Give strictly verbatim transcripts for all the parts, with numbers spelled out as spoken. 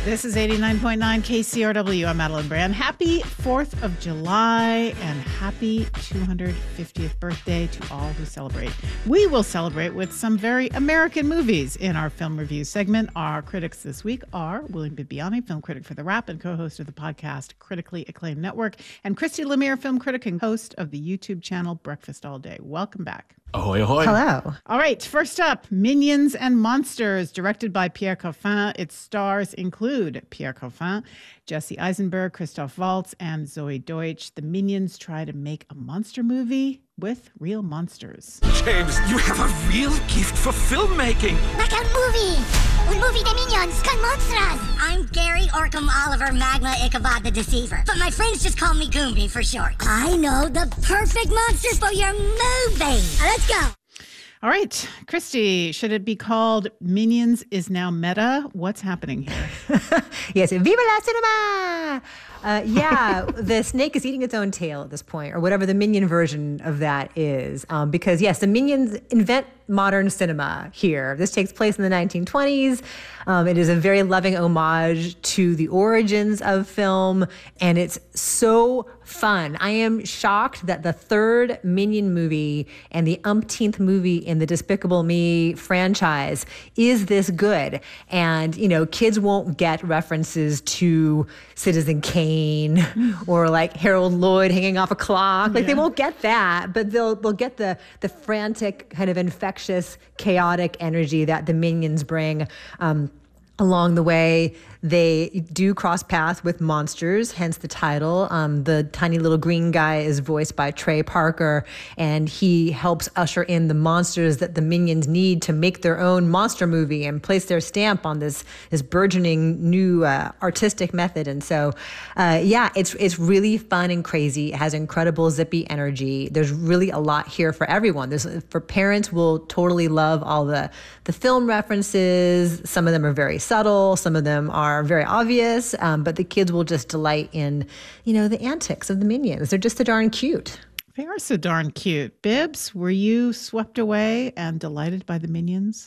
This is eighty-nine point nine K C R W. I'm Madeline Brand. Happy fourth of July and happy two hundred fiftieth birthday to all who celebrate. We will celebrate with some very American movies in our film review segment. Our critics this week are William Bibbiani, film critic for The Wrap and co-host of the podcast Critically Acclaimed Network, and Christy Lemire, film critic and host of the YouTube channel Breakfast All Day. Welcome back. Ahoy, ahoy. Hello. All right, first up, Minions and Monsters, directed by Pierre Coffin. Its stars include Pierre Coffin, Jesse Eisenberg, Christoph Waltz, and Zoe Deutsch. The Minions try to make a monster movie with real monsters. James, you have a real gift for filmmaking. Make a movie! Un movie de Minions con monsters! I'm Gary Orcam Oliver Magma Ichabod the Deceiver, but my friends just call me Goomby for short. I know the perfect monsters for your movie. Let's go. All right, Christy, should it be called Minions is Now Meta? What's happening here? Yes, Viva la Cinema! Uh, yeah, the snake is eating its own tail at this point, or whatever the Minion version of that is. Um, because, yes, the Minions invent modern cinema here. This takes place in the nineteen twenties. Um, it is a very loving homage to the origins of film, and it's so fun. I am shocked that the third Minion movie and the umpteenth movie in the Despicable Me franchise is this good. And, you know, kids won't get references to Citizen Kane or like Harold Lloyd hanging off a clock. Like yeah. They won't get that, but they'll they'll get the the frantic kind of infectious, chaotic energy that the Minions bring. Um, Along the way, they do cross paths with monsters, hence the title. Um, the tiny little green guy is voiced by Trey Parker, and he helps usher in the monsters that the Minions need to make their own monster movie and place their stamp on this this burgeoning new uh, artistic method. And so, uh, yeah, it's it's really fun and crazy. It has incredible zippy energy. There's really a lot here for everyone. There's for parents will totally love all the the film references. Some of them are very subtle. Some of them are very obvious, um, but the kids will just delight in, you know, the antics of the Minions. They're just so darn cute. They are so darn cute. Bibbs, were you swept away and delighted by the Minions?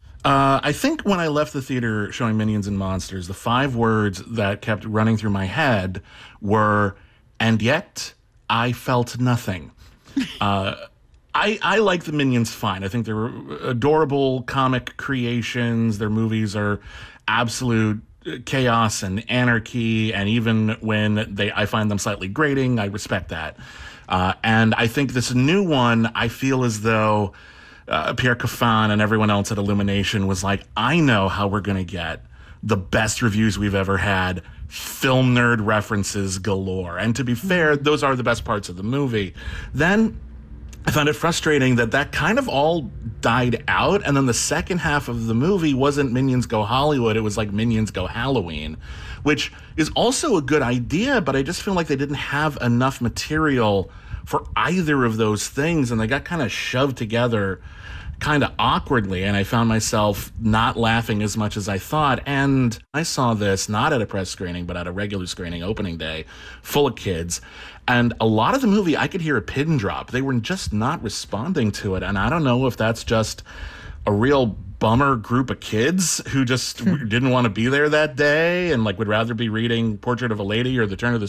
Uh, I think when I left the theater showing Minions and Monsters, the five words that kept running through my head were, and yet I felt nothing. uh, I, I like the Minions fine. I think they're adorable comic creations. Their movies are absolute chaos and anarchy. And even when they, I find them slightly grating, I respect that. Uh, and I think this new one, I feel as though uh, Pierre Coffin and everyone else at Illumination was like, I know how we're going to get the best reviews we've ever had. Film nerd references galore. And to be fair, those are the best parts of the movie. Then I found it frustrating that that kind of all died out, and then the second half of the movie wasn't Minions Go Hollywood, it was like Minions Go Halloween, which is also a good idea, but I just feel like they didn't have enough material for either of those things, and they got kind of shoved together kind of awkwardly, and I found myself not laughing as much as I thought. And I saw this not at a press screening, but at a regular screening opening day, full of kids. And a lot of the movie, I could hear a pin drop. They were just not responding to it. And I don't know if that's just a real bummer group of kids who just didn't want to be there that day and like would rather be reading Portrait of a Lady or The Turn of the